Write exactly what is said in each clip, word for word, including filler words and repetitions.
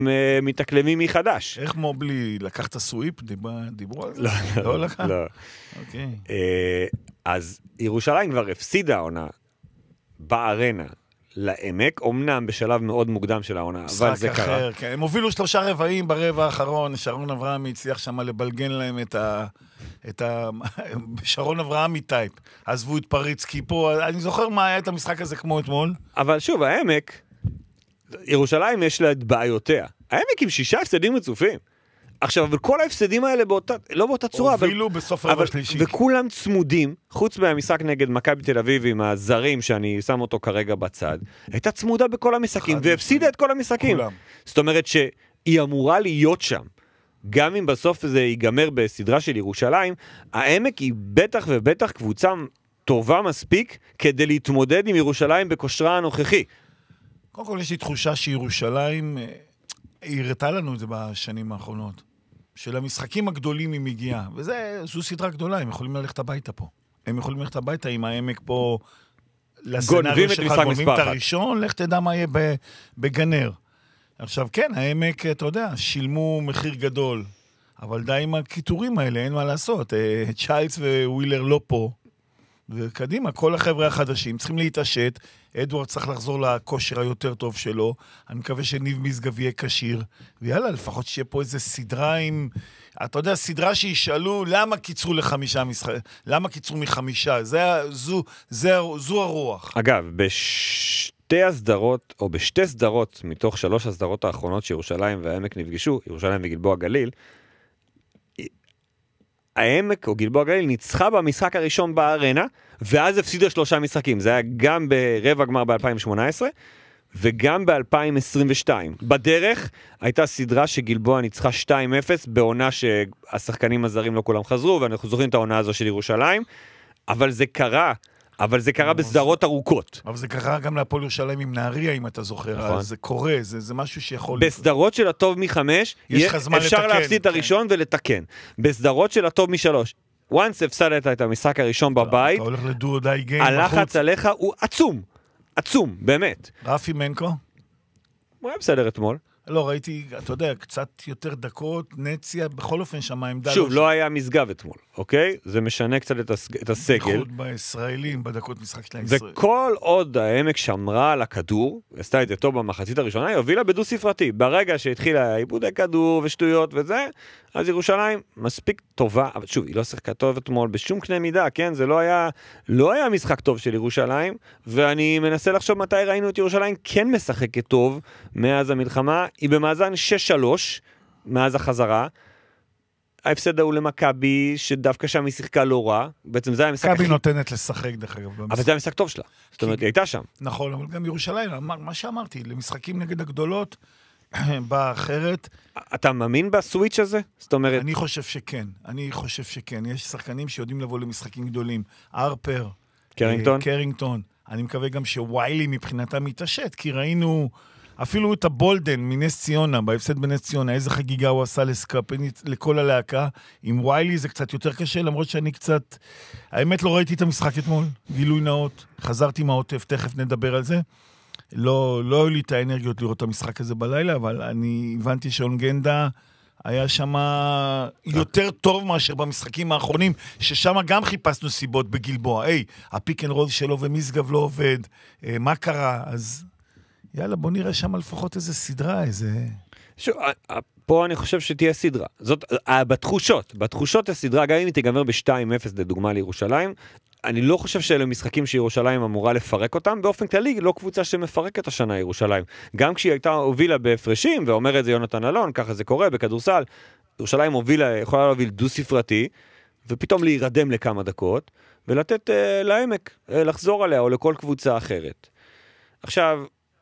מתקלמים מחדש. איך מובלי לקח את הסוויפ? דיברו על זה? לא, לא לקח? לא. אוקיי. אז ירושלים כבר הפסידה העונה בארנה לעמק, אומנם בשלב מאוד מוקדם של העונה, אבל זה קרה. אחר, כן. הם הובילו שלושה רבעים ברבע האחרון, שרון אברהם הצליח שם לבלגן להם את ה... את ה... שרון אברהמי טייפ. עזבו את פריצקי פה, אני זוכר מה היה את המשחק הזה כמו אתמול. אבל שוב, העמק, ירושלים יש לה את בעיותיה. העמק עם שישה הפסדים רצופים. עכשיו, אבל כל ההפסדים האלה באותה, לא באותה צורה, הובילו אבל, בסוף רבע שלישי. וכולם צמודים, חוץ מהמשחק נגד מכבי תל אביב עם הזרים, שאני שם אותו כרגע בצד, הייתה צמודה בכל המשחקים, והפסידה את כל המשחקים. כולם. זאת אומרת שהיא אמורה להיות שם. גם אם בסוף זה ייגמר בסדרה של ירושלים, העמק היא בטח ובטח קבוצה טובה מספיק, כדי להתמודד עם ירושלים בכושרה הנוכחי. קודם כל יש לי תחושה שירושלים, היא הראתה לנו את זה בשנים האחרונות. של המשחקים הגדולים היא מגיעה, וזו סדרה גדולה, הם יכולים ללכת הביתה פה. הם יכולים ללכת הביתה עם העמק פה, גונבים את משחק גונבים מספר את הראשון, לך תדע מה יהיה בגנר. עכשיו כן, העמק, אתה יודע, שילמו מחיר גדול, אבל די עם הכיתורים האלה, אין מה לעשות. צ'יילס ווילר לא פה, וקדימה, כל החבר'ה החדשים צריכים להתעשת, אדוארד צריך לחזור לכושר היותר טוב שלו, אני מקווה שניב משגב יהיה קשיר, ויאללה, לפחות שיהיה פה איזה סדרה עם, אתה יודע, סדרה שישאלו, למה קיצרו לחמישה משחק, למה קיצרו מחמישה, זה, זו, זה, זו הרוח. אגב, בשתי הסדרות, או בשתי סדרות, מתוך שלוש הסדרות האחרונות שירושלים והעמק נפגשו, ירושלים וגלבוע גליל, העמק או גלבוע גליל ניצחה במשחק הראשון בארנה, ואז הפסידה שלושה משחקים. זה היה גם ברבע גמר ב-אלפיים שמונה עשרה, וגם ב-אלפיים עשרים ושתיים. בדרך הייתה סדרה שגלבוע ניצחה שתיים אפס, בעונה שהשחקנים הזרים לא כולם חזרו, ואנחנו זוכרים את העונה הזו של ירושלים, אבל זה קרה, אבל זה קרה בסדרות ארוכות. אבל זה קרה גם להפועל ירושלים עם נהריה, אם אתה זוכר. נכון. זה קורה, זה, זה משהו שיכול... בסדרות של הטוב מחמש, אפשר להפסיד את הראשון ולתקן. בסדרות של הטוב משלוש, once הפסדת את המשחק הראשון בבית, אתה הולך לדו די גיים בחוץ. הלחץ עליך הוא עצום, עצום, באמת. רפי מנקו? הוא היה בסדר אתמול. לא, ראיתי, אתה יודע, קצת יותר דקות, נציה, בכל אופן שם העמדה... שוב, לא היה מסגב אתמול, אוקיי? זה משנה קצת את הסגל. בייחוד בישראלים, בדקות משחק של הישראלים. וכל עוד העמק שמרה על הכדור, עשתה את זה טוב במחצית הראשונה, היא הובילה בדו ספרתי. ברגע שהתחילה עיבודי כדור ושטויות וזה, אז ירושלים מספיק טובה, אבל שוב, היא לא שיחקה טוב אתמול בשום קנה מידה, כן? זה לא היה, לא היה משחק טוב של ירושלים, ואני מנסה לחשוב מתי ראינו את ירושלים כן משחקת טוב מאז המלחמה. היא במאזן שש שלוש מאז החזרה. ההפסד הוא למכבי, שדווקא שם היא שיחקה לא רע. בעצם זה היה המשחק מכבי נותנת לשחק, דרך אגב. אבל זה היה המשחק טוב שלה. זאת אומרת, היא הייתה שם. נכון, אבל גם ירושלים, מה שאמרתי, למשחקים נגד הגדולות, באה אחרת. אתה מאמין בסוויץ' הזה? זאת אומרת... אני חושב שכן. אני חושב שכן. יש שחקנים שיודעים לבוא למשחקים גדולים. ארפר. קרינגטון. קרינגטון. אני מקווה גם שוויילי מבחינתה מתעשת, כי ראינו... אפילו את הבולדן מנס ציונה, בהפסד בנס ציונה, איזה חגיגה הוא עשה לסקאפנית, לכל הלהקה. עם ויילי זה קצת יותר קשה, למרות שאני קצת... האמת לא ראיתי את המשחק אתמול, גילוי נאות. חזרתי מהעוטף, תכף נדבר על זה. לא, לא היו לי את האנרגיות לראות את המשחק הזה בלילה, אבל אני הבנתי שאונגנדה היה שם יותר טוב מאשר במשחקים האחרונים, ששם גם חיפשנו סיבות בגלבוע. היי, הפיק אנד רול שלו ומשגב לא עובד, מה קרה? אז... יאללה, בוא נראה שם לפחות איזה סדרה, איזה... שוב, פה אני חושב שתהיה סדרה. זאת, בתחושות, בתחושות הסדרה, גם אם היא תיגמר ב-שתיים אפס, לדוגמה לירושלים, אני לא חושב שאלה משחקים שירושלים אמורה לפרק אותם, באופן כללי, לא קבוצה שמפרקת השנה ירושלים. גם כשהיא הייתה הובילה בהפרשים, ואומר את זה יונתן אלון, ככה זה קורה בכדורסל, ירושלים הובילה, יכולה להוביל דו ספרתי, ופתאום להירדם לכמה דקות, ולתת uh, לעמק, uh, לחזור עליה, או לכל קבוצה אחרת. עכשיו,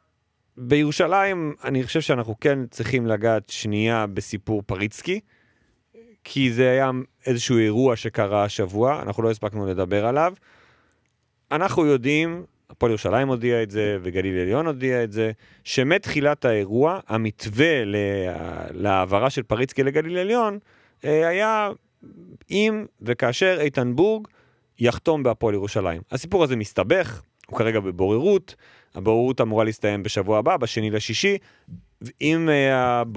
בירושלים אני חושב שאנחנו כן צריכים לגעת שנייה בסיפור פריצקי, כי זה היה איזשהו אירוע שקרה השבוע, אנחנו לא הספקנו לדבר עליו. אנחנו יודעים, הפועל ירושלים הודיע את זה, וגליל עליון הודיע את זה, שמתחילת האירוע, המתווה להעברה של פריצקי לגליל עליון, היה אם וכאשר איתן בורג יחתום בהפועל ירושלים. הסיפור הזה מסתבך, הוא כרגע בבוררות, הבוררות אמורה להסתיים בשבוע הבא, בשני לשישי, אם